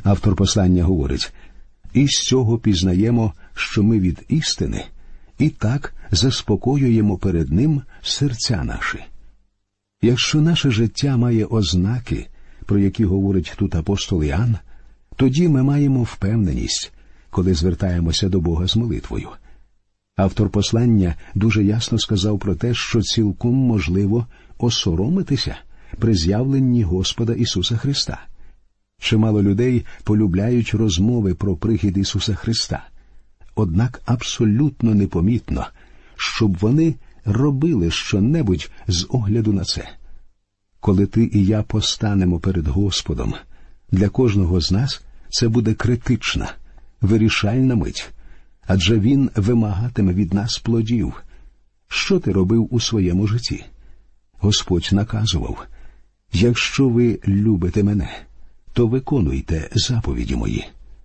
Автор послання говорить: «І з цього пізнаємо, що ми від істини, і так заспокоюємо перед Ним серця наші». Якщо наше життя має ознаки, про які говорить тут апостол Іоанн, тоді ми маємо впевненість, коли звертаємося до Бога з молитвою. Автор послання дуже ясно сказав про те, що цілком можливо осоромитися при з'явленні Господа Ісуса Христа. Чимало людей полюбляють розмови про прихід Ісуса Христа. Однак абсолютно непомітно, щоб вони робили що-небудь з огляду на це. Коли ти і я постанемо перед Господом, для кожного з нас це буде критична, вирішальна мить, адже Він вимагатиме від нас плодів. Що ти робив у своєму житті? Господь наказував: «Якщо ви любите мене, то виконуйте заповіді мої».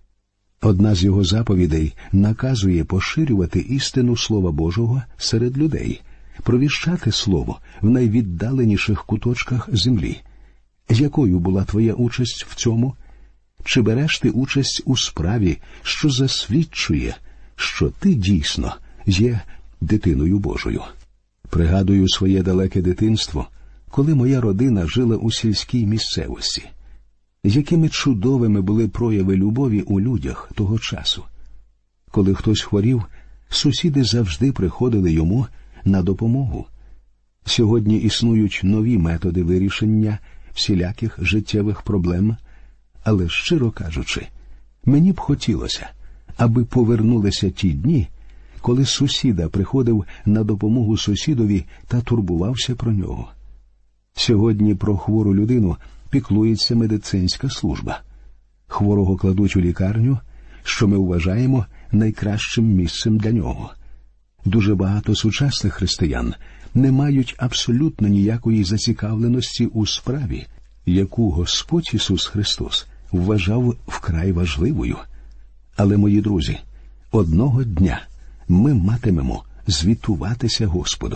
Одна з його заповідей наказує поширювати істину Слова Божого серед людей, провіщати Слово в найвіддаленіших куточках землі. Якою була твоя участь в цьому? Чи береш ти участь у справі, що засвідчує, що ти дійсно є дитиною Божою? Пригадую своє далеке дитинство, коли моя родина жила у сільській місцевості. Якими чудовими були прояви любові у людях того часу. Коли хтось хворів, сусіди завжди приходили йому на допомогу. Сьогодні існують нові методи вирішення всіляких життєвих проблем, але, щиро кажучи, мені б хотілося, аби повернулися ті дні, коли сусіда приходив на допомогу сусідові та турбувався про нього. Сьогодні про хвору людину піклується медицинська служба. Хворого кладуть у лікарню, що ми вважаємо найкращим місцем для нього. Дуже багато сучасних християн не мають абсолютно ніякої зацікавленості у справі, яку Господь Ісус Христос вважав вкрай важливою. Але, мої друзі, одного дня ми матимемо звітуватися Господу.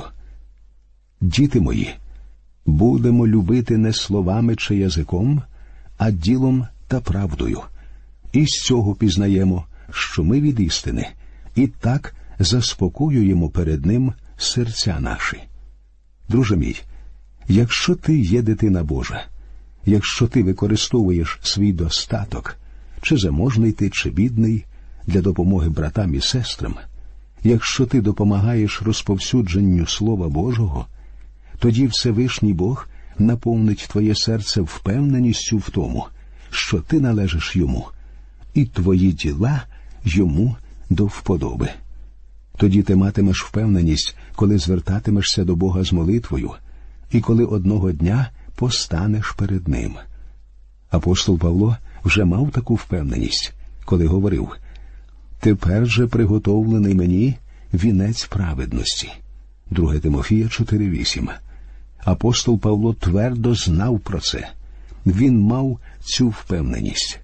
Діти мої, будемо любити не словами чи язиком, а ділом та правдою. І з цього пізнаємо, що ми від істини, і так заспокоюємо перед Ним серця наші. Друже мій, якщо ти є дитина Божа, якщо ти використовуєш свій достаток, чи заможний ти, чи бідний, для допомоги братам і сестрам, якщо ти допомагаєш розповсюдженню Слова Божого, тоді Всевишній Бог наповнить твоє серце впевненістю в тому, що ти належиш Йому, і твої діла Йому до вподоби. Тоді ти матимеш впевненість, коли звертатимешся до Бога з молитвою, і коли одного дня постанеш перед Ним. Апостол Павло вже мав таку впевненість, коли говорив: «Тепер же приготовлений мені вінець праведності». 2 Тимофія 4:8. Апостол Павло твердо знав про це. Він мав цю впевненість.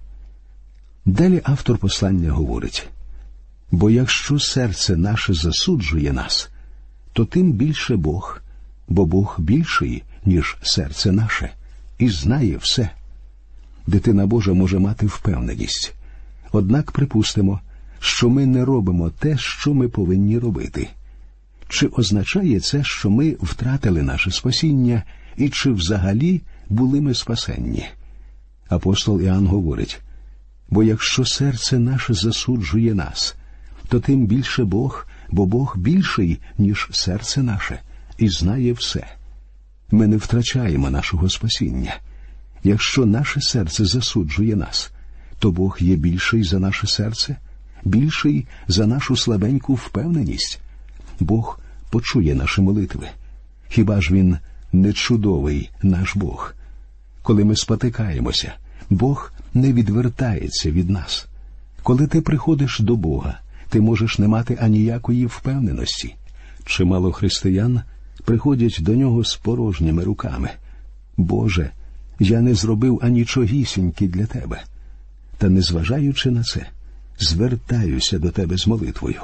Далі автор послання говорить: «Бо якщо серце наше засуджує нас, то тим більше Бог, бо Бог більший, ніж серце наше, і знає все». Дитина Божа може мати впевненість. Однак припустимо, що ми не робимо те, що ми повинні робити. Чи означає це, що ми втратили наше спасіння, і чи взагалі були ми спасенні? Апостол Іоанн говорить: «Бо якщо серце наше засуджує нас, то тим більше Бог, бо Бог більший, ніж серце наше, і знає все». Ми не втрачаємо нашого спасіння. Якщо наше серце засуджує нас, то Бог є більший за наше серце, більший за нашу слабеньку впевненість. Бог почує наші молитви. Хіба ж Він не чудовий наш Бог? Коли ми спотикаємося, Бог не відвертається від нас. Коли ти приходиш до Бога, ти можеш не мати аніякої впевненості. Чимало християн приходять до Нього з порожніми руками. «Боже, я не зробив анічогісіньки для Тебе». Та незважаючи на це, звертаюся до Тебе з молитвою.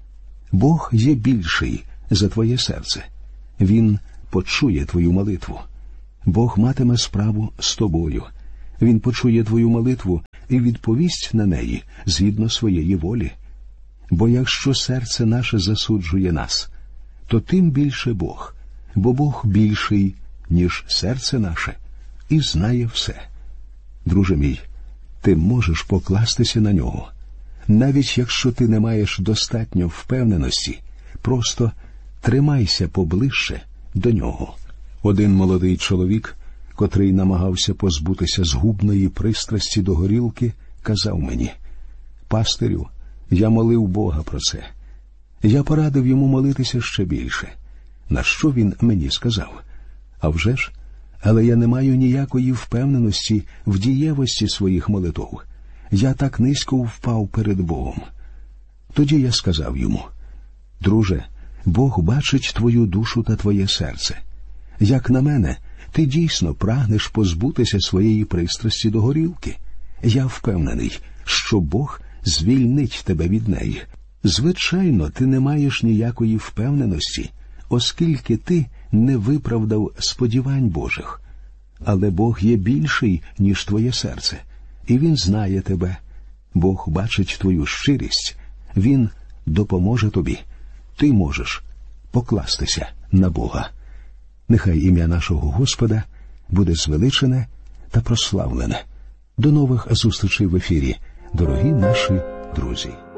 Бог є більший за твоє серце. Він почує твою молитву. Бог матиме справу з тобою. Він почує твою молитву і відповість на неї згідно своєї волі. Бо якщо серце наше засуджує нас, то тим більше Бог, бо Бог більший, ніж серце наше, і знає все. Друже мій, ти можеш покластися на нього. Навіть якщо ти не маєш достатньо впевненості, просто тримайся поближче до нього. Один молодий чоловік, котрий намагався позбутися згубної пристрасті до горілки, казав мені: «Пастирю, я молив Бога про це». Я порадив йому молитися ще більше. На що він мені сказав: «А вже ж, але я не маю ніякої впевненості в дієвості своїх молитов. Я так низько впав перед Богом». Тоді я сказав йому: «Друже, Бог бачить твою душу та твоє серце. Як на мене, ти дійсно прагнеш позбутися своєї пристрасті до горілки. Я впевнений, що Бог звільнить тебе від неї. Звичайно, ти не маєш ніякої впевненості, оскільки ти не виправдав сподівань Божих. Але Бог є більший, ніж твоє серце, і Він знає тебе. Бог бачить твою щирість, Він допоможе тобі. Ти можеш покластися на Бога». Нехай ім'я нашого Господа буде звеличене та прославлене. До нових зустрічей в ефірі, дорогі наші друзі.